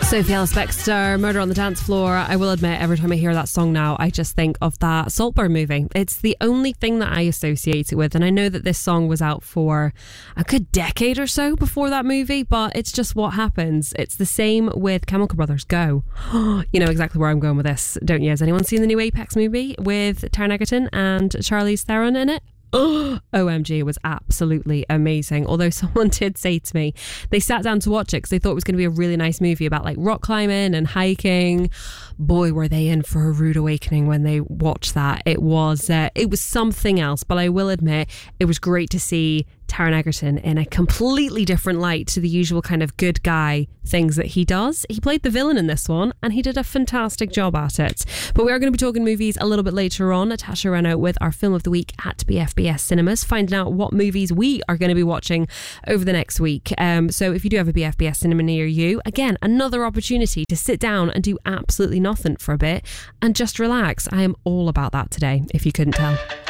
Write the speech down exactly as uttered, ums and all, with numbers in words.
Sophie Ellis-Bextor, Murder on the Dance Floor. I will admit, every time I hear that song now, I just think of that Saltburn movie. It's the only thing that I associate it with, and I know that this song was out for a good decade or so before that movie, but it's just what happens. It's the same with Chemical Brothers. Go. You know exactly where I'm going with this, don't you? Has anyone seen the new Apex movie with Taron Egerton and Charlize Theron in it? O M G, it was absolutely amazing. Although someone did say to me they sat down to watch it because they thought it was going to be a really nice movie about like rock climbing and hiking. Boy, were they in for a rude awakening when they watched that. It was uh, it was something else, but I will admit it was great to see Taron Egerton in a completely different light to the usual kind of good guy things that he does. He played the villain in this one and he did a fantastic job at it. But we are going to be talking movies a little bit later on. Natasha Renault with our Film of the Week at B F B S Cinemas, finding out what movies we are going to be watching over the next week. Um, so if you do have a B F B S cinema near you, again, another opportunity to sit down and do absolutely nothing for a bit and just relax. I am all about that today, if you couldn't tell.